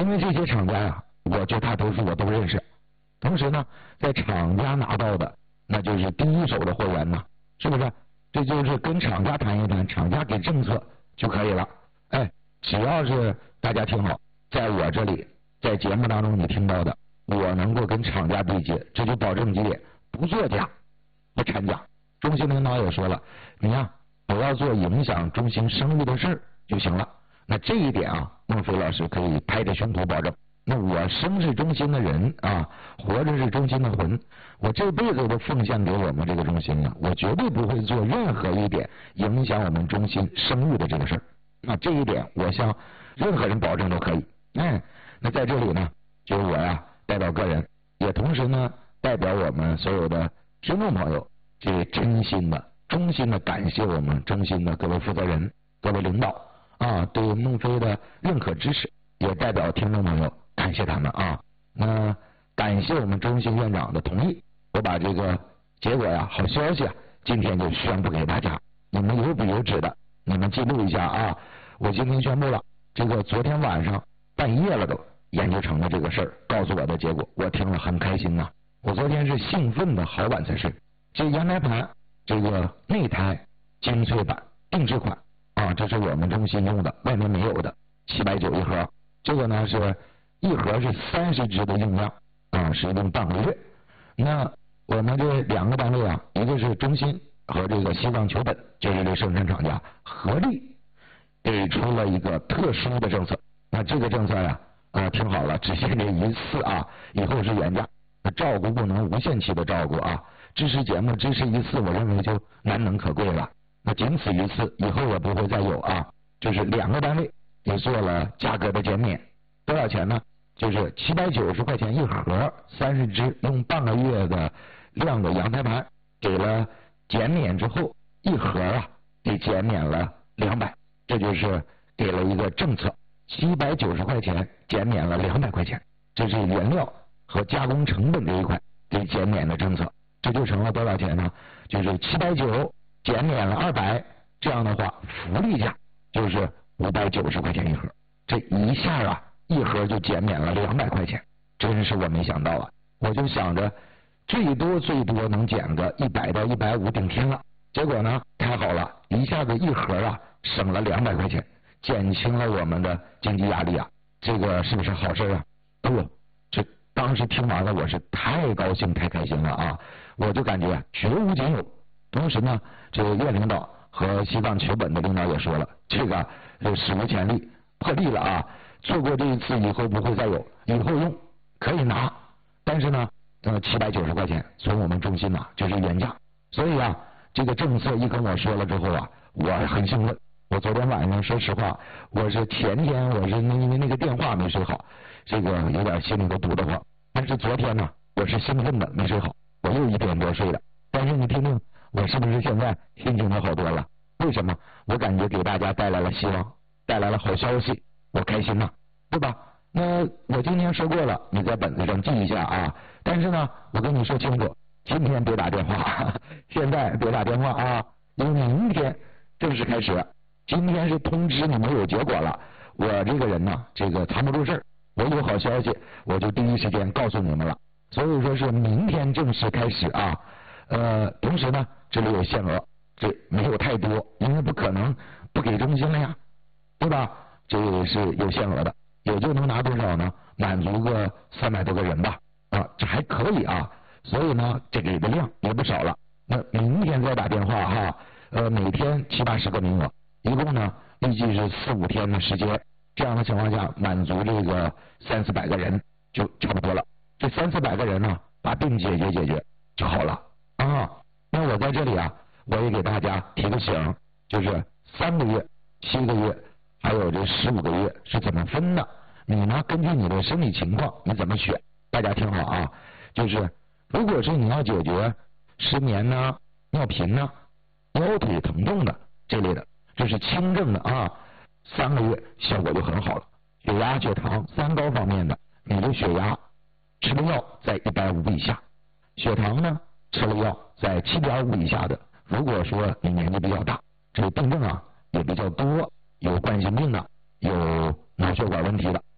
因为这些厂家呀，我绝大多数我都认识。同时呢，在厂家拿到的那就是第一手的货源呢，是不是？这就是跟厂家谈一谈，厂家给政策就可以了。哎，只要是大家听好，在我这里，在节目当中你听到的，我能够跟厂家对接，这就保证几点：不作假，不掺假。中心领导也说了，你呀不要做影响中心声誉的事儿就行了。那这一点啊，孟非老师可以拍着胸脯保证。那我生是中心的人啊，活着是中心的魂，我这辈子都奉献给我们这个中心了，我绝对不会做任何一点影响我们中心声誉的这个事儿。那这一点我向任何人保证都可以。那在这里呢，就是我呀代表个人，也同时呢代表我们所有的听众朋友，这真心的衷心的感谢我们中心的各位负责人、各位领导啊对孟非的认可支持，也代表听众朋友感谢他们啊。那感谢我们中心院长的同意，我把这个结果呀、好消息啊，今天就宣布给大家，你们有笔有纸的，你们记录一下啊。我今天宣布了，这个昨天晚上半夜了都研究成了这个事儿，告诉我的结果，我听了很开心呐。我昨天是兴奋的好晚才睡。这阳台盘这个内胎精粹版定制款啊，这是我们中心用的，外面没有的，790一盒。这个呢是一盒是30支的用量啊，是用半个月。那我们这两个单位啊，一个是中心和这个西藏球本，就是这生产厂家合力给出了一个特殊的政策。那这个政策呀，听好了，只限这一次啊，以后是原价。照顾不能无限期的照顾啊，支持节目支持一次，我认为就难能可贵了。那仅此一次，以后也不会再有啊。就是两个单位也做了价格的减免，多少钱呢？就是790块钱一盒，30支用半个月的量的阳台盘，给了减免之后，一盒啊给减免了200，这就是给了一个政策，790块钱减免了200块钱，这是原料和加工成本这一块给减免的政策，这就成了多少钱呢？就是790减免了200，这样的话福利价就是590块钱一盒，这一下啊一盒就减免了200块钱，真是我没想到啊！我就想着最多能减个100到150顶天了，结果呢太好了，一下子一盒啊省了200块钱，减轻了我们的经济压力啊，这个是不是好事啊？这当时听完了，我是太高兴太开心了啊！我就感觉绝无仅有。同时呢，这个院领导和西藏球本的领导也说了，这个史无前例，破例了啊！做过这一次以后不会再有，以后用可以拿，但是呢，790块钱从我们中心拿，这是原价。所以啊，这个政策一跟我说了之后啊，我很兴奋。我昨天晚上说实话，我是前天我是因为那个电话没睡好，这个有点心里头堵得慌。但是昨天呢，我是兴奋的没睡好，我又1点多睡的。但是你听听，我是不是现在心情都好多了？为什么？我感觉给大家带来了希望，带来了好消息，我开心呐，对吧？那我今天说过了，你在本子上记一下啊。但是呢，我跟你说清楚，今天别打电话，现在别打电话啊，因为明天正式开始。今天是通知你们有结果了，我这个人呢，这个藏不住事儿，我有好消息，我就第一时间告诉你们了。所以说是明天正式开始啊。同时呢，这里有限额，这没有太多，因为不可能不给中心了呀，对吧？这个是有限额的，也就能拿多少呢？满足个300多个人吧，啊，这还可以啊。所以呢，这给的量也不少了。那明天再打电话哈，每天70、80个名额。一共呢，预计是4、5天的时间，这样的情况下，满足这个300、400个人就差不多了。这300、400个人呢，把病解决就好了啊。那我在这里啊，我也给大家提个醒，就是3个月、7个月，还有这15个月是怎么分的？你呢，根据你的生理情况，你怎么选？大家听好啊，就是如果是你要解决失眠呐、尿频呐、腰腿疼痛的这类的。这是轻症的啊，3个月效果就很好了。血压、血糖、3高方面的，你的血压吃了药在150以下，血糖呢吃了药在7.5以下的。如果说你年纪比较大，这个病症啊也比较多，有冠心病的，有脑血管问题的，